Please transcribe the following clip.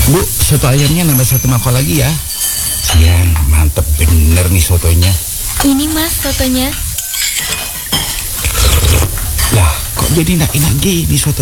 Bu, soto ayamnya nambah 1 mangkok lagi ya. Siang, mantep bener nih sotonya. Ini Mas sotonya. Lah, kok jadi enak-enak gini soto?